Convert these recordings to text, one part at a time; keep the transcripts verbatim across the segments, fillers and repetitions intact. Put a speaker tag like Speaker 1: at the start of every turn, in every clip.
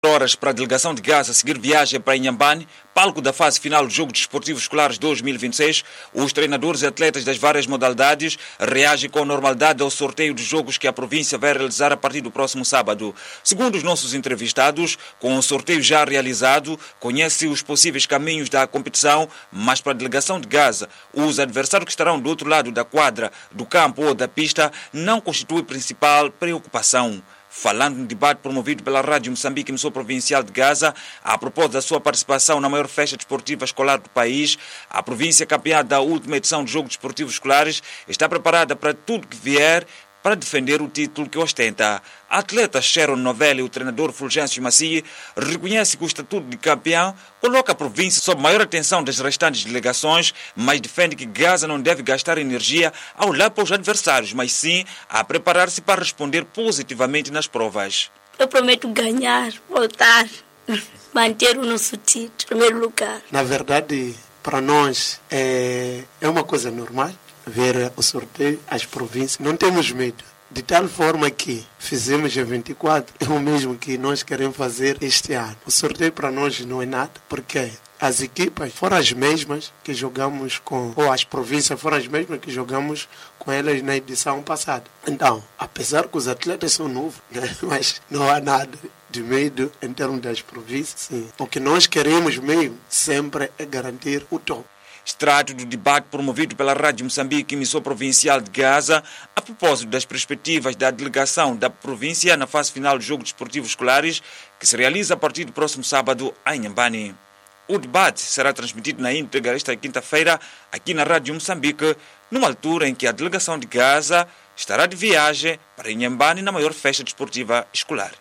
Speaker 1: Horas para a delegação de Gaza seguir viagem para Inhambane, palco da fase final do Jogo Desportivo Escolares dois mil e vinte e seis, os treinadores e atletas das várias modalidades reagem com normalidade ao sorteio dos jogos que a província vai realizar a partir do próximo sábado. Segundo os nossos entrevistados, com o sorteio já realizado, conhece os possíveis caminhos da competição, mas para a delegação de Gaza, os adversários que estarão do outro lado da quadra, do campo ou da pista não constituem principal preocupação. Falando no debate promovido pela Rádio Moçambique, emissora provincial de Gaza, a propósito da sua participação na maior festa desportiva escolar do país, a província campeã da última edição de Jogos Desportivos Escolares está preparada para tudo que vier para defender o título que ostenta. A atleta Sharon Novelli e o treinador Fulgêncio Maci reconhece que o estatuto de campeão coloca a província sob maior atenção das restantes delegações, mas defende que Gaza não deve gastar energia ao olhar para os adversários, mas sim a preparar-se para responder positivamente nas provas.
Speaker 2: Eu prometo ganhar, voltar, manter o nosso título em primeiro lugar.
Speaker 3: Na verdade, para nós é, é uma coisa normal ver o sorteio, as províncias. Não temos medo. De tal forma que fizemos em vinte e quatro, é o mesmo que nós queremos fazer este ano. O sorteio para nós não é nada, porque as equipas foram as mesmas que jogamos com, ou as províncias foram as mesmas que jogamos com elas na edição passada. Então, apesar que os atletas são novos, né? Mas não há nada de medo em termos das províncias. Sim. O que nós queremos mesmo sempre é garantir o top.
Speaker 1: Extrato do debate promovido pela Rádio Moçambique, emissora provincial de Gaza, a propósito das perspectivas da delegação da província na fase final do Jogo Desportivo Escolares, que se realiza a partir do próximo sábado em Inhambane. O debate será transmitido na íntegra esta quinta-feira aqui na Rádio Moçambique, numa altura em que a delegação de Gaza estará de viagem para Inhambane na maior festa desportiva escolar.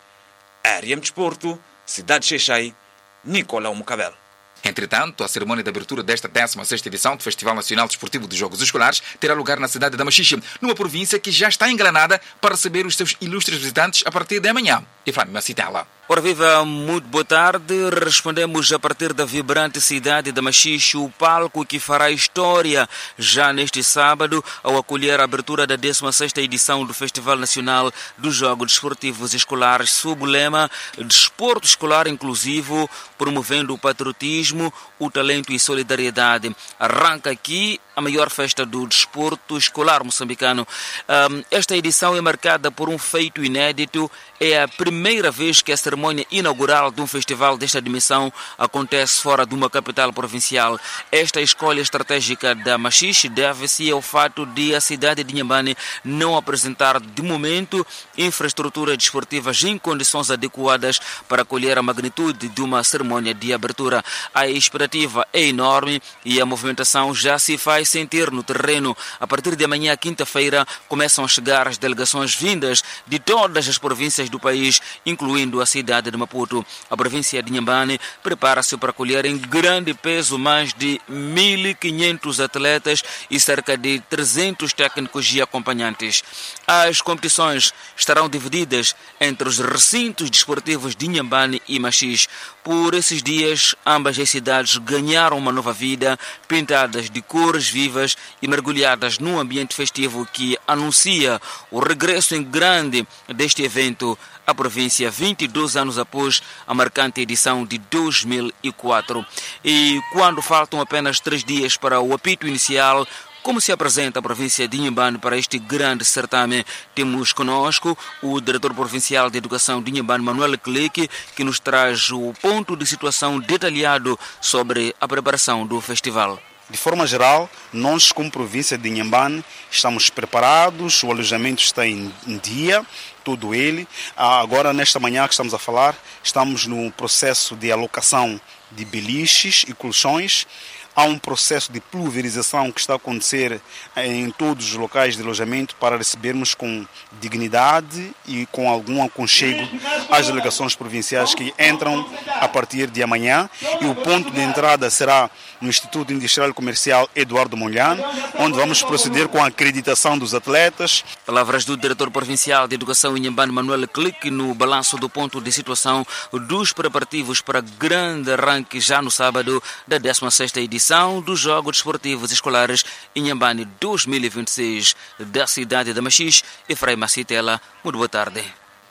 Speaker 1: R M Desporto, Cidade de Xai-Xai, Nicolau Mucabel.
Speaker 4: Entretanto, a cerimônia de abertura desta décima sexta edição do Festival Nacional Desportivo dos Jogos Escolares terá lugar na cidade de Machixe, numa província que já está engranada para receber os seus ilustres visitantes a partir de amanhã. Efraim Macitela.
Speaker 5: Ora viva, muito boa tarde. Respondemos a partir da vibrante cidade de Machixe, o palco que fará história já neste sábado ao acolher a abertura da décima sexta edição do Festival Nacional dos Jogos Desportivos Escolares, sob o lema Desporto Escolar Inclusivo, promovendo o patriotismo, o talento e solidariedade. Arranca aqui a maior festa do desporto escolar moçambicano. Esta edição é marcada por um feito inédito. É a primeira vez que a cerimônia inaugural de um festival desta dimensão acontece fora de uma capital provincial. Esta escolha estratégica da Machixe deve-se ao fato de a cidade de Inhambane não apresentar, de momento, infraestruturas desportivas em condições adequadas para acolher a magnitude de uma cerimônia de abertura. A expectativa é enorme e a movimentação já se faz sentir no terreno. A partir de amanhã, quinta-feira, começam a chegar as delegações vindas de todas as províncias do país, incluindo a cidade de Maputo. A província de Inhambane prepara-se para acolher em grande peso mais de mil e quinhentos atletas e cerca de trezentos técnicos e acompanhantes. As competições estarão divididas entre os recintos desportivos de Inhambane e Machixe. Por esses dias, ambas as cidades ganharam uma nova vida, pintadas de cores vivas e mergulhadas num ambiente festivo que anuncia o regresso em grande deste evento à província vinte e dois anos após a marcante edição de dois mil e quatro. E quando faltam apenas três dias para o apito inicial, como se apresenta a província de Inhambane para este grande certame? Temos conosco o diretor provincial de Educação de Inhambane, Manuel Clique, que nos traz o ponto de situação detalhado sobre a preparação do festival.
Speaker 6: De forma geral, nós como província de Inhambane estamos preparados, o alojamento está em dia, todo ele. Agora, nesta manhã que estamos a falar, estamos no processo de alocação de beliches e colchões. Há um processo de pulverização que está a acontecer em todos os locais de alojamento para recebermos com dignidade e com algum aconchego as delegações provinciais que entram a partir de amanhã. E o ponto de entrada será no Instituto Industrial e Comercial Eduardo Mondlane, onde vamos proceder com a acreditação dos atletas.
Speaker 5: Palavras do diretor provincial de Educação Inhambane, Manuel Clique, no balanço do ponto de situação dos preparativos para grande arranque já no sábado da décima sexta edição dos Jogos Desportivos Escolares Inhambane dois mil e vinte e seis da cidade de Machixe. Efraim Macitela, muito boa tarde.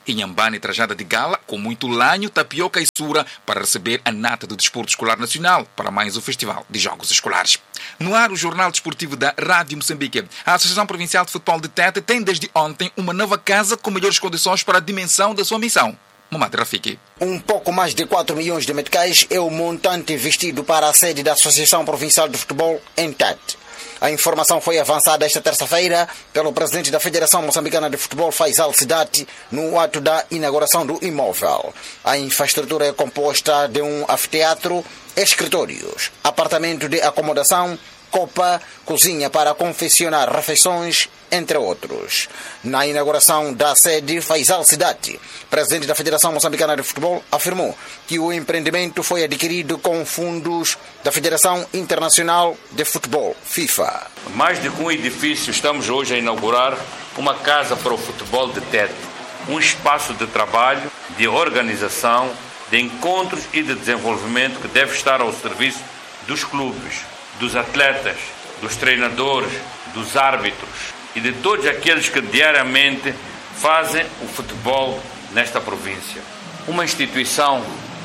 Speaker 4: Inhambane trajada de gala, com muito lanho, tapioca e sura para receber a nata do Desporto Escolar Nacional para mais o Festival de Jogos Escolares. No ar, o Jornal Desportivo da Rádio Moçambique. A Associação Provincial de Futebol de Tete tem desde ontem uma nova casa com melhores condições para a dimensão da sua missão. Mamad Rafiki.
Speaker 7: Um pouco mais de quatro milhões de meticais é o montante investido para a sede da Associação Provincial de Futebol em Tete. A informação foi avançada esta terça-feira pelo presidente da Federação Moçambicana de Futebol, Faisal Sidati, no ato da inauguração do imóvel. A infraestrutura é composta de um anfiteatro, escritórios, apartamento de acomodação, copa, cozinha para confeccionar refeições, entre outros. Na inauguração da sede, Faisal Sidati, presidente da Federação Moçambicana de Futebol, afirmou que o empreendimento foi adquirido com fundos da Federação Internacional de Futebol, FIFA.
Speaker 8: Mais do que um edifício, estamos hoje a inaugurar uma casa para o futebol de Tete, um espaço de trabalho, de organização, de encontros e de desenvolvimento que deve estar ao serviço dos clubes, dos atletas, dos treinadores, dos árbitros e de todos aqueles que diariamente fazem o futebol nesta província. Uma instituição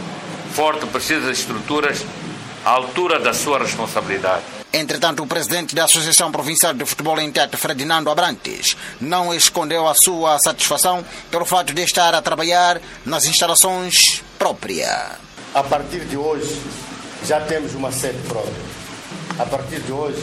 Speaker 8: forte precisa de estruturas à altura da sua responsabilidade.
Speaker 7: Entretanto, o presidente da Associação Provincial de Futebol em Tete, Ferdinando Abrantes, não escondeu a sua satisfação pelo fato de estar a trabalhar nas instalações próprias.
Speaker 9: A partir de hoje, já temos uma sede própria. A partir de hoje,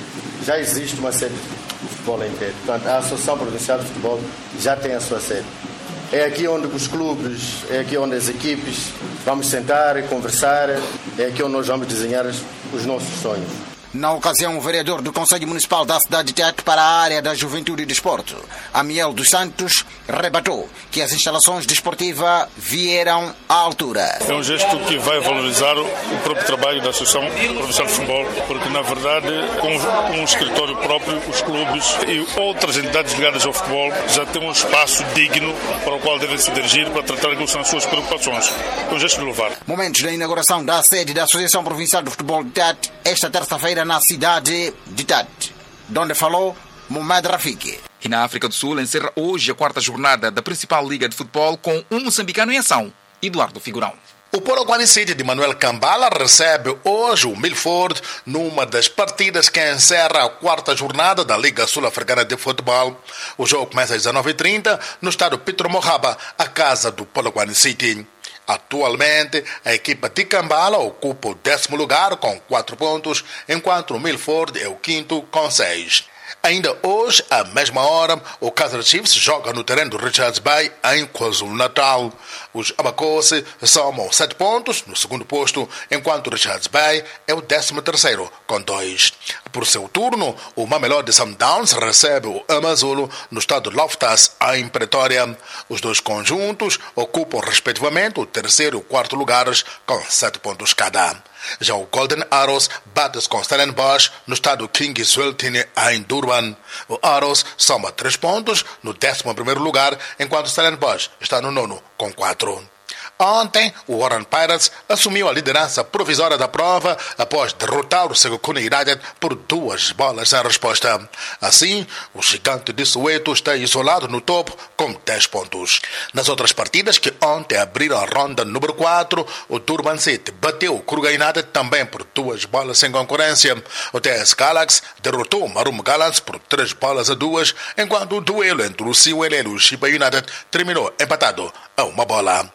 Speaker 9: já existe uma sede de futebol em Tete. Portanto, a Associação Provincial de Futebol já tem a sua sede. É aqui onde os clubes, é aqui onde as equipes vamos sentar e conversar, é aqui onde nós vamos desenhar os nossos sonhos.
Speaker 7: Na ocasião, o vereador do Conselho Municipal da cidade de Tete para a área da Juventude e Desporto, Amiel dos Santos, rebatou que as instalações desportivas vieram à altura.
Speaker 10: É um gesto que vai valorizar o próprio trabalho da Associação Provincial de Futebol, porque, na verdade, com um escritório próprio, os clubes e outras entidades ligadas ao futebol já têm um espaço digno para o qual devem se dirigir para tratar aquilo que são as suas preocupações. É um gesto de louvar.
Speaker 7: Momentos da inauguração da sede da Associação Provincial de Futebol de Tete, esta terça-feira, na cidade de Tete, onde falou Mamad Rafiki.
Speaker 4: E na África do Sul encerra hoje a quarta jornada da principal liga de futebol com um moçambicano em ação, Eduardo Figurão.
Speaker 11: O Polokwane City de Manuel Kambala recebe hoje o Milford numa das partidas que encerra a quarta jornada da Liga Sul-Africana de Futebol. O jogo começa às dezenove e trinta no estádio Petro Mohaba, a casa do Polokwane City. Atualmente, a equipa de Kambala ocupa o décimo lugar com quatro pontos, enquanto o Milford é o quinto com seis. Ainda hoje, à mesma hora, o Kaizer Chiefs joga no terreno do Richards Bay, em KwaZulu-Natal. Os Abacose somam sete pontos no segundo posto, enquanto o Richards Bay é o décimo terceiro, com dois. Por seu turno, o Mamelodi Sundowns recebe o Amazulu no estado de Loftus, em Pretória. Os dois conjuntos ocupam, respectivamente, o terceiro e o quarto lugares, com sete pontos cada. Já o Golden Arrows bate-se com Stellenbosch no estado Kingsweltine, em Durban. O Arrows soma três pontos no décimo primeiro lugar, enquanto Stellenbosch está no nono com quatro. Ontem, o Warren Pirates assumiu a liderança provisória da prova após derrotar o Sekhukhune United por duas bolas sem resposta. Assim, o gigante de Soweto está isolado no topo com dez pontos. Nas outras partidas que ontem abriram a ronda número quatro, o Durban City bateu o Kruger United também por duas bolas sem concorrência. O T S Galaxy derrotou o Marum Gallants por três bolas a duas, enquanto o duelo entre o Siwelele e o Chiba United terminou empatado a uma bola.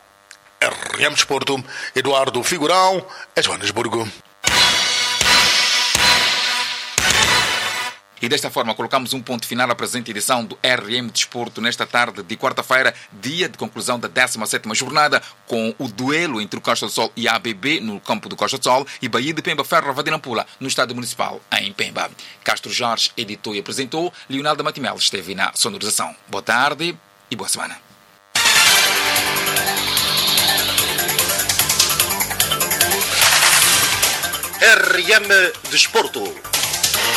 Speaker 11: R M Desporto, Eduardo Figurão, é Joanesburgo.
Speaker 4: E desta forma colocamos um ponto final à presente edição do R M Desporto nesta tarde de quarta-feira, dia de conclusão da décima sétima jornada, com o duelo entre o Costa do Sol e a A B B no campo do Costa do Sol e Bahia de Pemba Ferro Vadinampula no estádio municipal em Pemba. Castro Jorge editou e apresentou, Leonardo Matimel esteve na sonorização. Boa tarde e boa semana.
Speaker 11: R M Desporto.